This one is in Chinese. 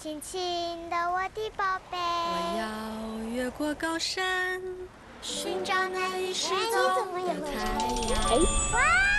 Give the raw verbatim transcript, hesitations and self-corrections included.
轻轻的我的宝贝。 我要越过高山，寻找那已失哎，你怎么踪的也会太唱？ 阳。 哇！